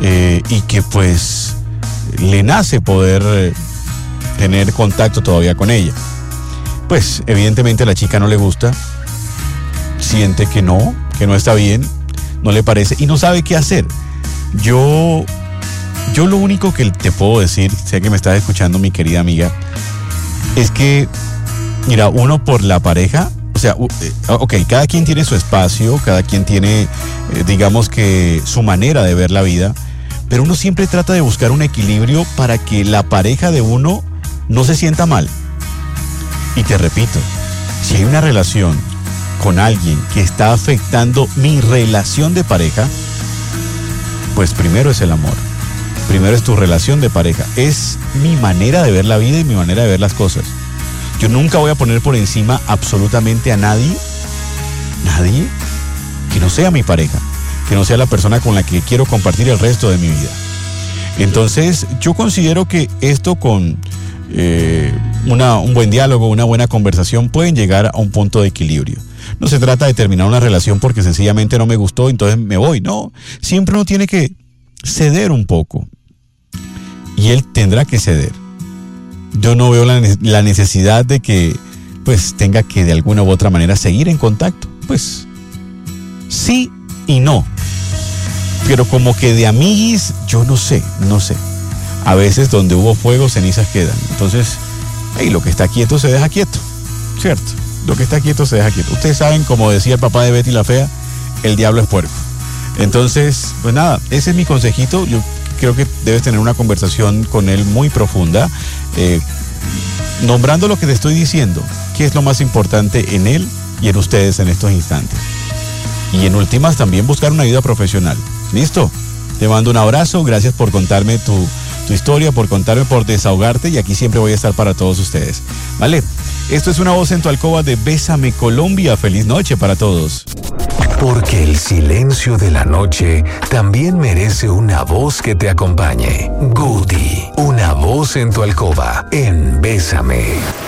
y que pues le nace poder tener contacto todavía con ella. Pues evidentemente a la chica no le gusta, siente que no está bien, no le parece y no sabe qué hacer. Yo lo único que te puedo decir, sé que me estás escuchando mi querida amiga, es que, mira, uno por la pareja, o sea, ok, cada quien tiene su espacio, cada quien tiene, digamos que su manera de ver la vida, pero uno siempre trata de buscar un equilibrio para que la pareja de uno no se sienta mal. Y te repito, si hay una relación con alguien que está afectando mi relación de pareja, pues primero es el amor. Primero es tu relación de pareja. Es mi manera de ver la vida y mi manera de ver las cosas. Yo nunca voy a poner por encima absolutamente a nadie que no sea mi pareja, que no sea la persona con la que quiero compartir el resto de mi vida. Entonces, yo considero que esto con un buen diálogo, una buena conversación, pueden llegar a un punto de equilibrio. No se trata de terminar una relación porque sencillamente no me gustó, entonces me voy. No, siempre uno tiene que ceder un poco. Y él tendrá que ceder. Yo no veo la necesidad de que pues tenga que de alguna u otra manera seguir en contacto. Pues sí y no. Pero como que de amiguis, yo no sé. A veces donde hubo fuego, cenizas quedan. Entonces, lo que está quieto se deja quieto, ¿cierto? Lo que está quieto se deja quieto. Ustedes saben, como decía el papá de Betty la Fea, el diablo es puerco. Entonces, pues nada, ese es mi consejito. Yo creo que debes tener una conversación con él muy profunda, nombrando lo que te estoy diciendo, qué es lo más importante en él y en ustedes en estos instantes. Y en últimas también buscar una ayuda profesional. ¿Listo? Te mando un abrazo, gracias por contarme tu historia, por desahogarte, y aquí siempre voy a estar para todos ustedes. ¿Vale? Esto es Una Voz en tu Alcoba de Bésame Colombia. Feliz noche para todos. Porque el silencio de la noche también merece una voz que te acompañe. Goody, Una Voz en tu Alcoba en Bésame.